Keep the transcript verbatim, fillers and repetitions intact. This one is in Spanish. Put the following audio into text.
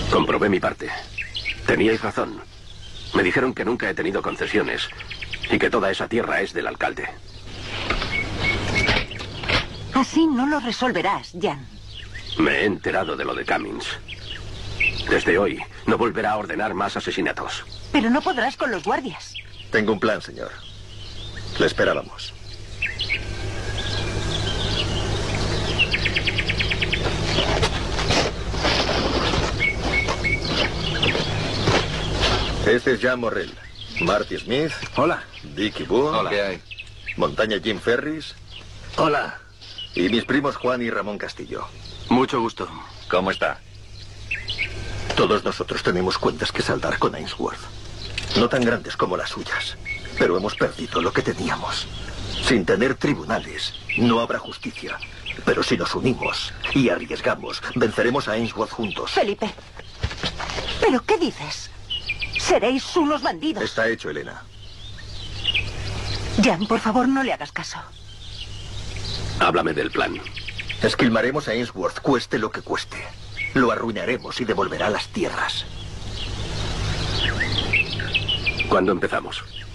Comprobé mi parte. Teníais razón. Me dijeron que nunca he tenido concesiones y que toda esa tierra es del alcalde. Así no lo resolverás, Jan. Me he enterado de lo de Cummings. Desde hoy no volverá a ordenar más asesinatos. Pero no podrás con los guardias. Tengo un plan, señor. Le esperábamos. Este es Jan Morrell. Marty Smith. Hola. Dickie Boone. Hola. ¿Qué hay? Montaña Jim Ferris. Hola. Y mis primos Juan y Ramón Castillo. Mucho gusto. ¿Cómo está? Todos nosotros tenemos cuentas que saldar con Ainsworth. No tan grandes como las suyas, pero hemos perdido lo que teníamos. Sin tener tribunales, no habrá justicia. Pero si nos unimos y arriesgamos, venceremos a Ainsworth juntos. Felipe. ¿Pero qué dices? Seréis unos bandidos. Está hecho, Elena. Jan, por favor, no le hagas caso. Háblame del plan. Esquilmaremos a Ainsworth, cueste lo que cueste. Lo arruinaremos y devolverá las tierras. ¿Cuándo empezamos?